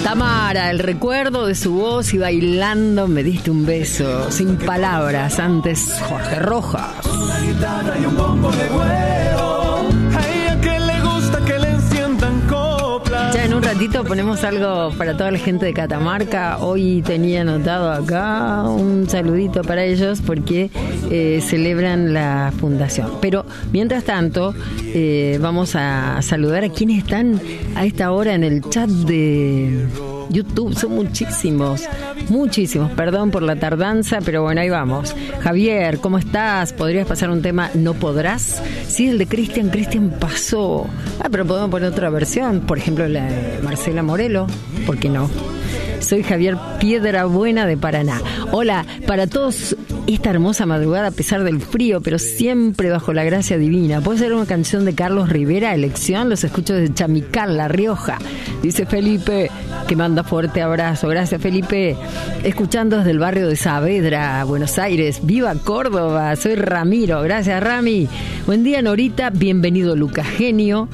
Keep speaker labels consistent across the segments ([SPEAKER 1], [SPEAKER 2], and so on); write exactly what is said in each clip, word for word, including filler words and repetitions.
[SPEAKER 1] Tamara, el recuerdo de su voz y bailando me diste un beso. Sin palabras, antes Jorge Rojas.
[SPEAKER 2] Una guitarra y un bombo de güero. A ella que le gusta que le enciendan coplas.
[SPEAKER 1] Ya en un ratito ponemos algo para toda la gente de Catamarca. Hoy tenía anotado acá un saludito para ellos porque eh, celebran la fundación. Pero mientras tanto, eh, vamos a saludar a quienes están a esta hora en el chat de YouTube. Son muchísimos, muchísimos. Perdón por la tardanza, pero bueno, ahí vamos. Javier, ¿cómo estás? ¿Podrías pasar un tema? ¿No podrás? Sí, el de Cristian. Cristian pasó. Ah, pero podemos poner otra versión. Por ejemplo, la de Marcela Morelo. ¿Por qué no? Soy Javier Piedrabuena de Paraná. Hola, para todos esta hermosa madrugada a pesar del frío, pero siempre bajo la gracia divina. ¿Puede ser una canción de Carlos Rivera, Elección? Los escucho desde Chamical, La Rioja. Dice Felipe, que manda fuerte abrazo. Gracias, Felipe. Escuchando desde el barrio de Saavedra, Buenos Aires. ¡Viva Córdoba! Soy Ramiro. Gracias, Rami. Buen día, Norita. Bienvenido, Lucas Genio.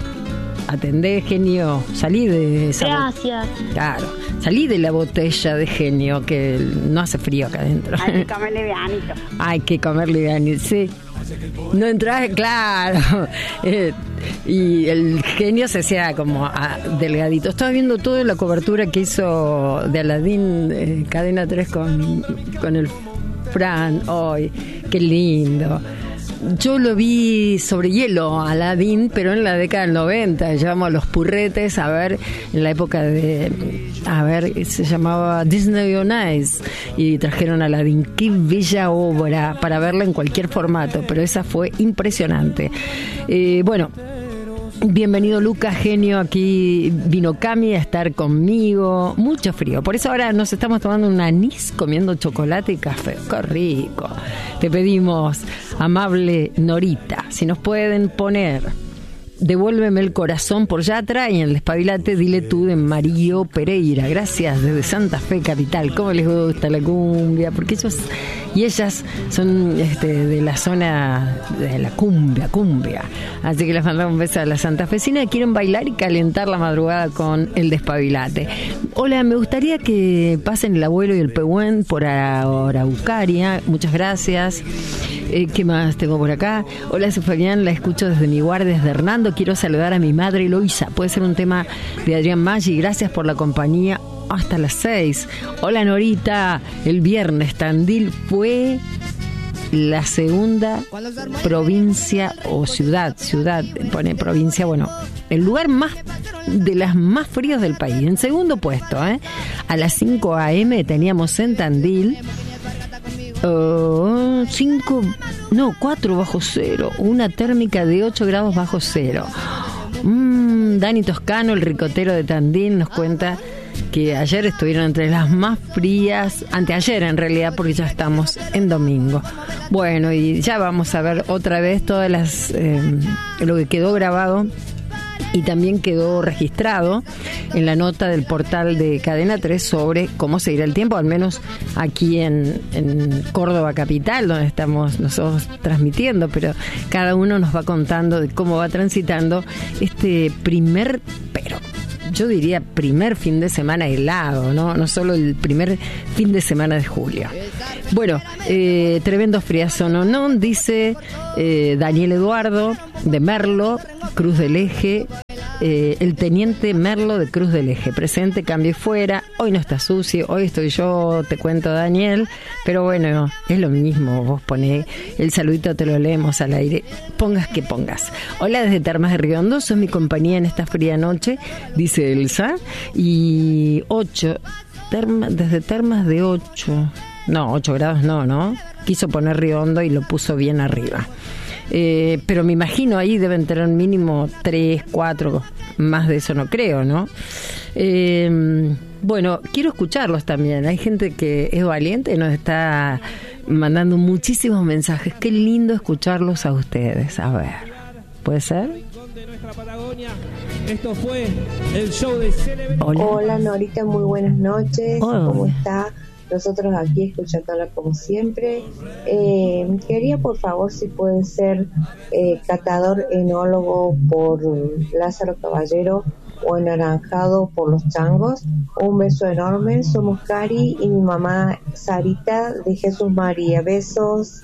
[SPEAKER 1] Atendé, Genio. Salí de esa
[SPEAKER 3] Gracias.
[SPEAKER 1] Bo- claro. Salí de la botella de Genio, que no hace frío acá adentro.
[SPEAKER 3] Hay que comer livianito.
[SPEAKER 1] Hay que comer livianito, sí. No entras, claro. Eh, y el Genio se hacía como ah, delgadito. Estaba viendo toda la cobertura que hizo de Aladín, eh, Cadena tres con, con el Fran hoy. Qué lindo. Yo lo vi sobre hielo, Aladín, pero en la década del noventa. Llevamos los purretes a ver en la época de, a ver, se llamaba Disney on Ice y trajeron a Aladín. Qué bella obra para verla en cualquier formato, pero esa fue impresionante. Eh, bueno. Bienvenido, Lucas Genio. Aquí vino Cami a estar conmigo. Mucho frío. Por eso ahora nos estamos tomando un anís, comiendo chocolate y café. ¡Qué rico! Te pedimos, amable Norita, si nos pueden poner Devuélveme el corazón por Yatra y en el despabilate Dile tú de Mario Pereira. Gracias, desde Santa Fe capital. ¿Cómo les gusta la cumbia? Porque ellos y ellas son este, de la zona de la cumbia, cumbia. Así que les mandamos un beso a la santafesina. Quieren bailar y calentar la madrugada con el despabilate. Hola, me gustaría que pasen el abuelo y el pehuen por Araucaria. Muchas gracias. Eh, ¿Qué más tengo por acá? Hola, soy Fabián, la escucho desde mi guardia, desde Hernando. Quiero saludar a mi madre Eloisa. Puede ser un tema de Adrián Maggi. Gracias por la compañía hasta las seis. Hola, Norita. El viernes Tandil fue la segunda provincia o ciudad, ciudad, pone provincia, bueno, el lugar más de las más fríos del país. En segundo puesto, ¿eh? A las cinco a eme teníamos en Tandil Uh, cinco, no, cuatro bajo cero, una térmica de ocho grados bajo cero. Mm, Dani Toscano, el ricotero de Tandil, nos cuenta que ayer estuvieron entre las más frías, anteayer en realidad, porque ya estamos en domingo. Bueno, y ya vamos a ver otra vez todas las eh, lo que quedó grabado y también quedó registrado en la nota del portal de Cadena tres sobre cómo seguirá el tiempo, al menos aquí en, en Córdoba capital, donde estamos nosotros transmitiendo, pero cada uno nos va contando de cómo va transitando este primer, pero yo diría primer fin de semana helado, ¿no? No solo el primer fin de semana de julio. Bueno, eh, tremendo friazo, ¿no? No, dice eh, Daniel Eduardo de Merlo, Cruz del Eje. Eh, el teniente Merlo de Cruz del Eje, presente, cambio y fuera. Hoy no está sucio, hoy estoy yo, te cuento, Daniel, pero bueno, es lo mismo. Vos ponés el saludito, te lo leemos al aire, pongas que pongas. Hola, desde Termas de Riondo, sos mi compañía en esta fría noche, dice Elsa. Y ocho, terma, desde Termas de ocho, no, ocho grados no, ¿no? Quiso poner Riondo y lo puso bien arriba. Eh, pero me imagino ahí deben tener mínimo tres, cuatro, más de eso no creo, ¿no? Eh, bueno, quiero escucharlos también. Hay gente que es valiente y nos está mandando muchísimos mensajes. Qué lindo escucharlos a ustedes. A ver, ¿puede ser?
[SPEAKER 2] Esto fue el show de Celebrity.
[SPEAKER 4] Hola. Hola, Norita, muy buenas noches.
[SPEAKER 1] Hola.
[SPEAKER 4] ¿Cómo está? Nosotros aquí escuchándola como siempre. Eh, quería, por favor, si puede ser eh, catador enólogo por Lázaro Caballero, o anaranjado por los changos. Un beso enorme, somos Cari y mi mamá Sarita de Jesús María. Besos.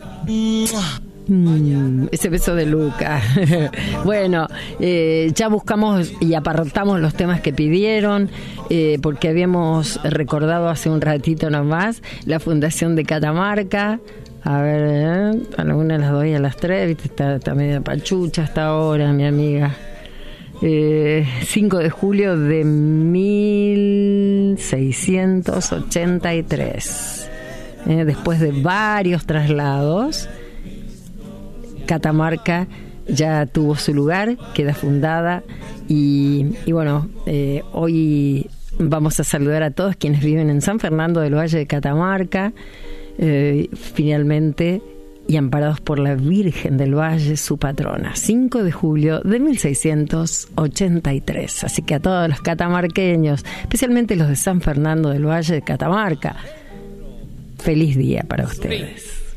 [SPEAKER 1] Mm, ese beso de Luca. Bueno, eh, ya buscamos y apartamos los temas que pidieron, eh, porque habíamos recordado hace un ratito nomás la Fundación de Catamarca. A ver, eh, a la una, a las dos y a las tres, viste, está, está media pachucha hasta ahora, mi amiga. Eh, cinco de julio de mil seiscientos ochenta y tres. Eh, después de varios traslados, Catamarca ya tuvo su lugar, queda fundada y, y bueno, eh, hoy vamos a saludar a todos quienes viven en San Fernando del Valle de Catamarca, eh, finalmente, y amparados por la Virgen del Valle, su patrona, cinco de julio de mil seiscientos ochenta y tres. Así que a todos los catamarqueños, especialmente los de San Fernando del Valle de Catamarca, feliz día para ustedes.